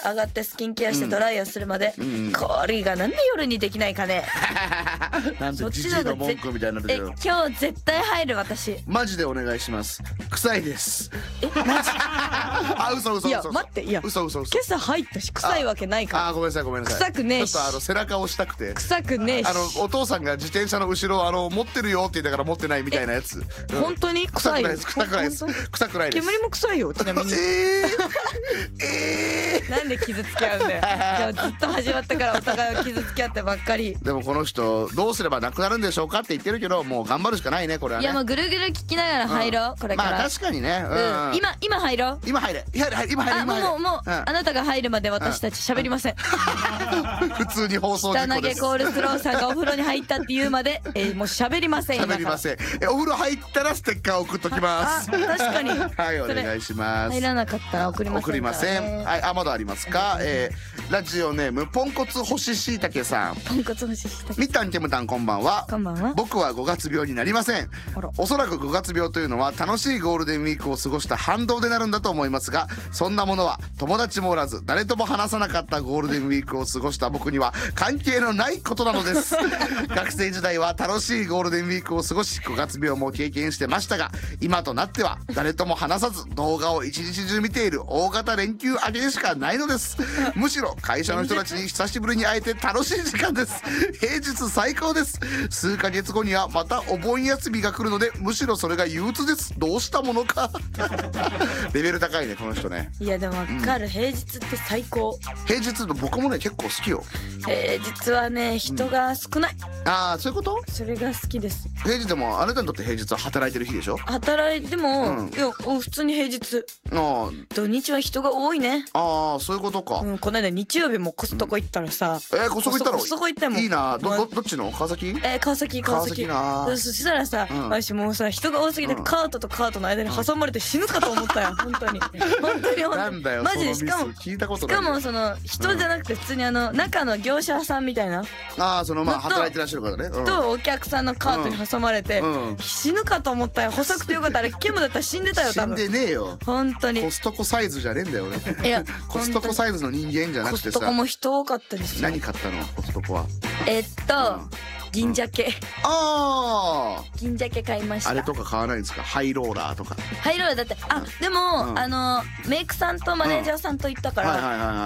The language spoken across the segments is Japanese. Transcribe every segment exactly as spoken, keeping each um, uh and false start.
上がってスキンケアしてドライヤーするまで、 うんうん、 これがなんで夜にできないかね。 なんでジジイの文句みたいになってるよ。 え今日絶対入る私。 マジでお願いします。臭いです。 えマジあ嘘嘘嘘。 いや待っていや嘘嘘嘘。 今朝入ったし臭いわけないから。 あごめんなさいごめんなさい。 臭くねえし。 ちょっとあの背中を押したくて。 臭くねえし。 あのお父さんが自転車の後ろあの持ってるよって言ったから持ってないみたいなやつ。 うん、本当に臭いよ。 臭くないです臭くないです臭くないです。 煙も臭いよちなみに。えー、えー、なんで傷つけ合うんだよ。じゃあずっと始まったからお互いを傷つけ合ってばっかり。 でもこの人どうすればなくなるんでしょうかって言ってるけど、もう頑張るしかないねこれはね。 いやもうぐるぐる聞きながら入ろう、うん、これから。 まあ確かにね、 うんうん、今今入ろう。 今入れ今入れ今入れ今入れ。 あもうもう、うん、あなたが入るまで私たち喋りません。 普通に放送事故です。 下投げコールスローさんがお風呂に入ったって言うまで、えー、もう喋りません。 喋りません。えお風呂入ったらステッカー送っときます。 あ確かに。 はいお願いします。 入らなかったら送りません、ね、 送りません。はいあまだありますか。えー、ラジオネームポンコツ干ししいたけさん。 ポンコツ干ししいたけ。 みったんけむたんこんばんは。 こんばんは。 僕はごがつ病になりません。おそらくごがつ病というのは楽しいゴールデンウィークを過ごした反動でなるんだと思いますが、そんなものは友達もおらず誰とも話さなかったゴールデンウィークを過ごした僕には関係のないことなのです。学生時代は楽しいゴールデンウィークを過ごしごがつ病も経験してましたが、今となっては誰とも話さず動画を一日中見ている大型連休明けでしかないのです。むしろ会社の人たちに久しぶりに会えて楽しい時間です。平日最高です。数ヶ月後にはまたお盆休みが来るので、むしろそれが憂鬱です。どうしたものか。レベル高いねこの人ね。 いやでも分かる、うん、平日って最高。 平日僕もね結構好きよ。 平日はね人が少ない、 うん、ああそういうこと。 それが好きです。 平日でもあなたにとって平日は働いてる日でしょ。 働いても、うん、いや普通に平日。あ土日は人が多いね。 ああそういうことか、 うん、この間日曜日もコストコ行ったらさ、 うん、えー、コストコ行ったの。 コストコ行ったもん。 いいな。どどどっちの川崎。 えー、川崎川崎川崎そしたらさ、うん、私もうさ人が多すぎて、うん、カートとカートの間に挟まれて死ぬかと思ったよ。本当に本当に本当にマジで。しかも聞いたことない。 しかもその人じゃなくて普通にあの中の業者さんみたいな、 ああそのまあ働いてらっしゃる方ね、うん、 とお客さんのカートに挟まれて、うん、死ぬかと思ったよ。細くてよかった。あれケムだったら死んでたよ多分。 死んでねえよ本当に。 コストコサイズじゃねえんだよ俺。いやコストコサイズの人間じゃなくてさ。 コストコも人多かったですよ。 何買ったのコストコは。 えっと、うん銀鮭、うん、 ああ銀鮭買いました。 あれとか買わないんですか。ハイローラーとか。 ハイローラーだってあ、うん、でも、うん、あのメイクさんとマネージャーさんと行ったから、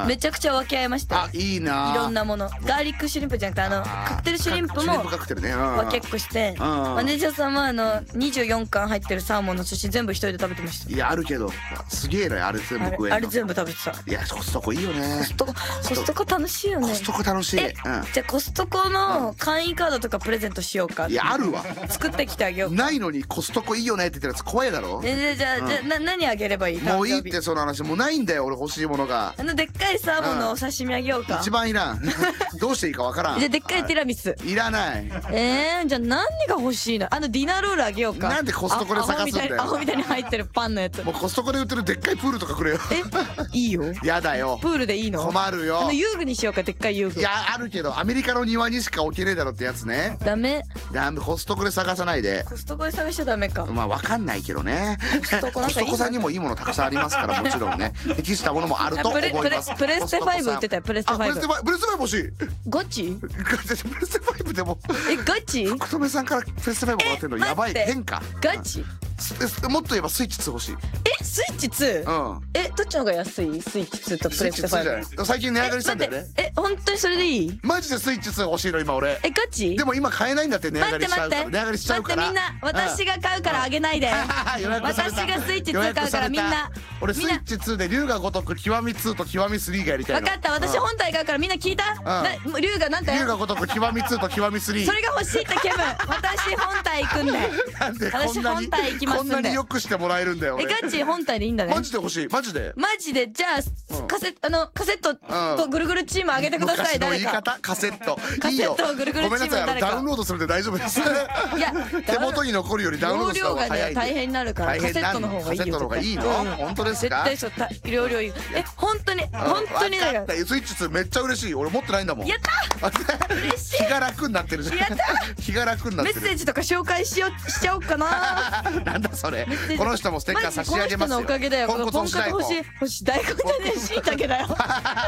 めちゃくちゃ分け合いました。 あいいな。 いろんなものガーリックシュリンプじゃなくてあのカクテルシュリンプも分けっこして、マネージャーさんはあのにじゅうよんかん入ってるサーモンの寿司全部一人で食べてました。 いやあるけどすげえなあれ全部食えんの。 あれ全部食べてた。 いやコストコいいよね。 コストココストコ楽しいよね。 コストコ楽しい。 え、うん、じゃあコストコの会員カードとかプレゼントしようか。 いやあるわ。 作ってきてあげよう。 ないのにコストコいいよねって言ってるやつ怖いだろ。 えじゃあ、うん、じゃあな何あげればいい。 もういいってその話。もうないんだよ俺欲しいものが。 あのでっかいサーモンのお刺身あげようか。 一番いらん。どうしていいかわからん。 じゃあでっかいティラミスいらない。 えー、じゃあ何が欲しいの。あのディナーロールあげようか。 なんでコストコで探すんだよ。 アホみたいに入ってるパンのやつ。 もうコストコで売ってるでっかいプールとかくれよ。 えいいよ。 やだよ。 プールでいいの。 困るよ。 あの遊具にしようか。でっかい遊具。 いやあるけどアメリカの庭にしか置けねえだろってやつね。 ダメダメ。コストコで探さないで。 コストコで探しちゃダメか。 まあわかんないけどね。 コストココストコさんにもいいものたくさんありますからもちろんね。適したものもあると思います。 プレステファイブ売ってたよ。プレステファイブ。 プレステファイブ欲しい。 ガチ？ プレステファイブでも。 えガチ？ 琴音さんからプレステファイブもらってんのやばい。変か。 ガチ？ もっと言えばスイッチツー欲しい。 えスイッチツー？うん。えどっちの方が安い？スイッチツーとプレステファイブ。 最近値上がりしたんだよね。 え本当にそれでいい？ マジでスイッチツー欲しいの今俺。 えガチ？ でも今買えないんだって値上がりしちゃうから。値上がりしちゃうから。 待ってみんな私が買うからあげないで。私がスイッチツー買うからみんな。 俺スイッチツーで龍が如く極みツーと極みスリーがやりたいの。 分かった私本体買うからみんな聞いた？龍がなんて？ 龍が如く極みツーと極みスリー。 それが欲しいってケム。私本体行くんで。 なんで私本体行きますんで。 こんなによくしてもらえるんだよ。 えガチ本体でいいんだね。 マジで欲しいマジで。 マジでじゃあカセあのカセットとぐるぐるチームあげてください。誰か。 カセット。 カセットをぐるぐるチーム誰か。 ダウンロードするんで大丈夫です。いや手元に残るよりダウンロードした方が早い。 大変になるからカセットの方がいいよ。 カセットの方がいいの？本当ですか？ 絶対そう容量いい。え本当に本当にだから。 スイッチツーめっちゃ嬉しい。俺持ってないんだもん。 やった嬉しい。 気が楽になってるじゃん。 やった気が楽になってる。 メッセージとか紹介しようしちゃおうかな。 なんだそれ。この人もステッカー差し上げますよ。 この人のおかげだよ。 ポンコツ欲しい欲しい大根じゃねえしいたけだよ。